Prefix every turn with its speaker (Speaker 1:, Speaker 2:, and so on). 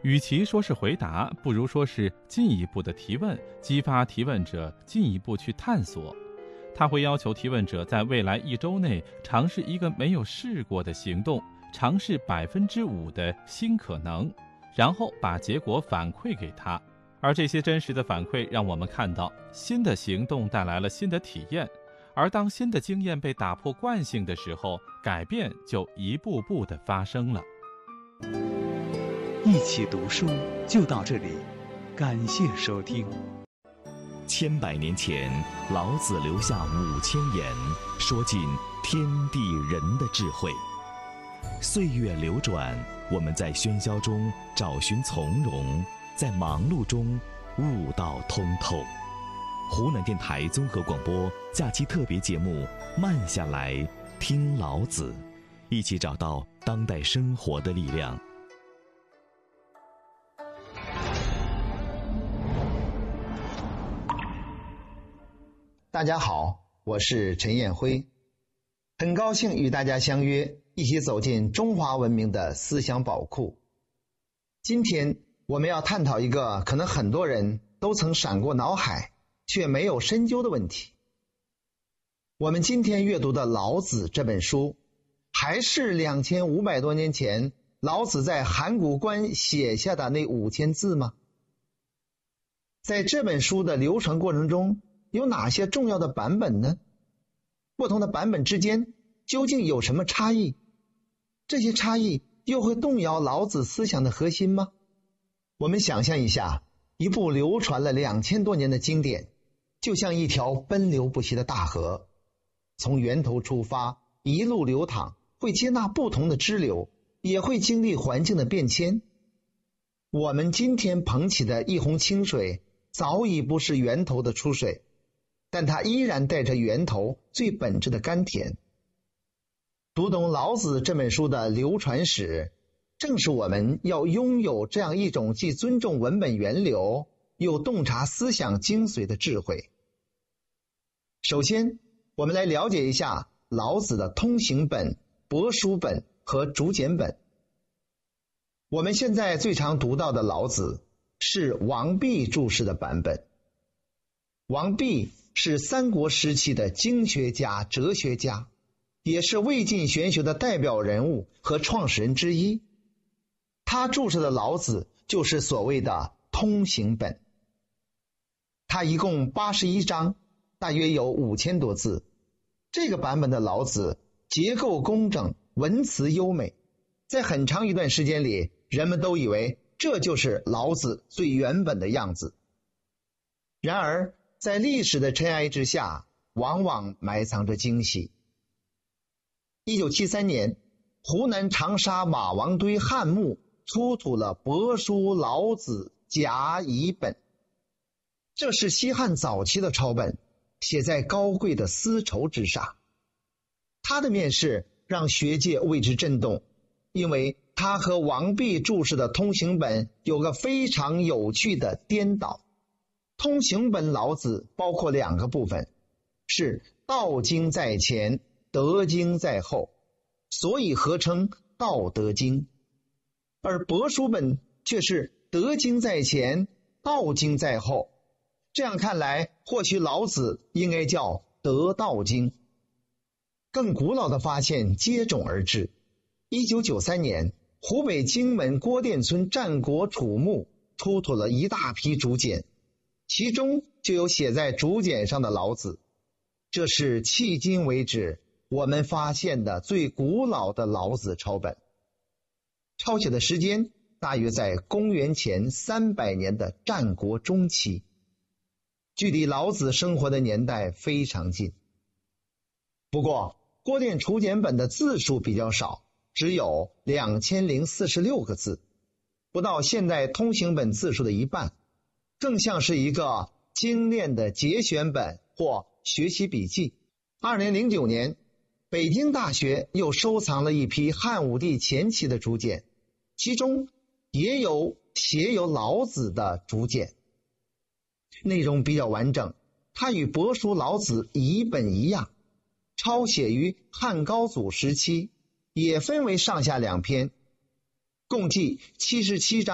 Speaker 1: 与其说是回答，不如说是进一步的提问，激发提问者进一步去探索。它会要求提问者在未来1周内尝试一个没有试过的行动，尝试5%的新可能，然后把结果反馈给他。而这些真实的反馈让我们看到，新的行动带来了新的体验，而当新的经验被打破惯性的时候，改变就一步步地发生了。
Speaker 2: 一起读书就到这里，感谢收听。
Speaker 3: 千百年前，老子留下5000言，说尽天地人的智慧。岁月流转，我们在喧嚣中找寻从容，在忙碌中悟道通透。湖南电台综合广播假期特别节目《慢下来听老子》，一起找到当代生活的力量。
Speaker 4: 大家好，我是陈彦辉，很高兴与大家相约，一起走进中华文明的思想宝库。今天我们要探讨一个可能很多人都曾闪过脑海却没有深究的问题。我们今天阅读的《老子》这本书，还是2500多年前老子在函谷关写下的那5000字吗？在这本书的流传过程中，有哪些重要的版本呢？不同的版本之间究竟有什么差异？这些差异又会动摇老子思想的核心吗？我们想象一下，一部流传了2000多年的经典，就像一条奔流不息的大河，从源头出发，一路流淌，会接纳不同的支流，也会经历环境的变迁。我们今天捧起的一泓清水，早已不是源头的出水，但它依然带着源头最本质的甘甜。读懂老子这本书的流传史，正是我们要拥有这样一种既尊重文本源流，又洞察思想精髓的智慧。首先，我们来了解一下老子的通行本、帛书本和竹简本。我们现在最常读到的老子是王弼注释的版本。王弼是三国时期的经学家、哲学家，也是魏晋玄学的代表人物和创始人之一。他注释的老子就是所谓的通行本。他一共81章，大约有5000多字。这个版本的老子结构工整，文辞优美，在很长一段时间里，人们都以为这就是老子最原本的样子。然而在历史的尘埃之下，往往埋藏着惊喜。1973年，湖南长沙马王堆汉墓出土了帛书老子甲乙本，这是西汉早期的抄本，写在高贵的丝绸之上。它的面世让学界为之震动，因为它和王弼注释的通行本有个非常有趣的颠倒。通行本老子包括2个部分，是道经在前，德经在后，所以合称道德经。而帛书本却是德经在前，道经在后。这样看来，或许老子应该叫德道经。更古老的发现接踵而至。1993年，湖北荆门郭店村战国楚墓出土了一大批竹简，其中就有写在竹简上的老子。这是迄今为止我们发现的最古老的老子抄本。抄写的时间大约在公元前300年的战国中期，距离老子生活的年代非常近。不过郭店竹简本的字数比较少，只有2046个字，不到现代通行本字数的一半，更像是一个精炼的节选本或学习笔记。2009年，北京大学又收藏了一批汉武帝前期的竹简，其中也有写有老子的竹简，内容比较完整。它与帛书老子乙本一样，抄写于汉高祖时期，也分为上下2篇，共计77章。